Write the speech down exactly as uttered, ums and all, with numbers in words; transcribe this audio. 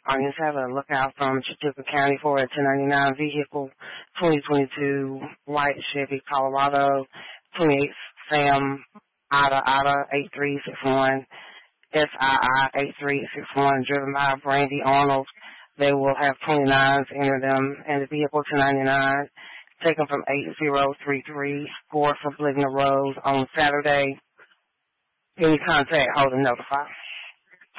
Audience have a lookout from Chautauqua County for a ten ninety-nine vehicle, twenty twenty-two white Chevy Colorado, twenty-eight Sam Ida Ida eight three six one, S I I eight three six one, driven by Brandy Arnold. They will have twenty-nines enter them, and the vehicle ten ninety-nine, taken from eight zero three three, four for Bligner Road on Saturday. Any contact, hold and notify.